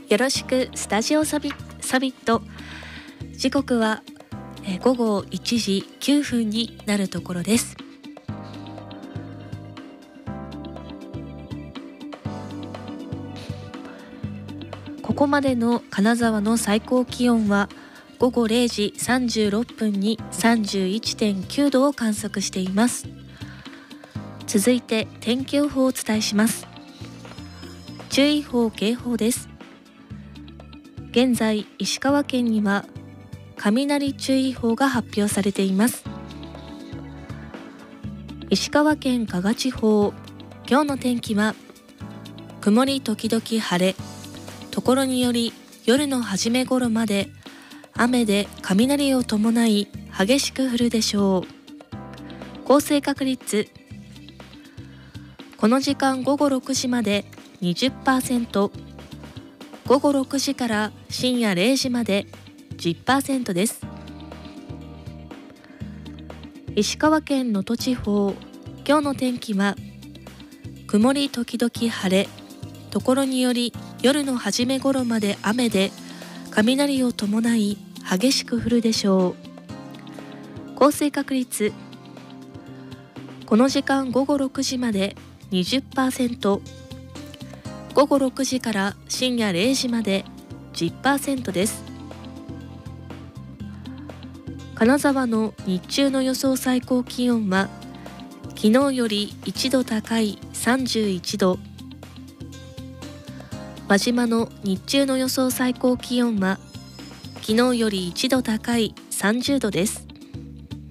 よろしくスタジオサビット。時刻は午後1時9分になるところです。ここまでの金沢の最高気温は午後0時36分に 31.9 度を観測しています。続いて天気予報をお伝えします。注意報・警報です。現在石川県には雷注意報が発表されています。石川県加賀地方、今日の天気は曇り時々晴れ、ところにより夜の初め頃まで雨で雷を伴い激しく降るでしょう。降水確率、この時間午後6時まで 20%、午後6時から深夜0時まで 10% です。石川県能登地方、今日の天気は曇り時々晴れ、ところにより夜の初め頃まで雨で雷を伴い激しく降るでしょう。降水確率、この時間午後6時まで 20%、午後6時から深夜0時まで 10% です。金沢の日中の予想最高気温は昨日より1度高い31度、輪島の日中の予想最高気温は昨日より1度高い30度です。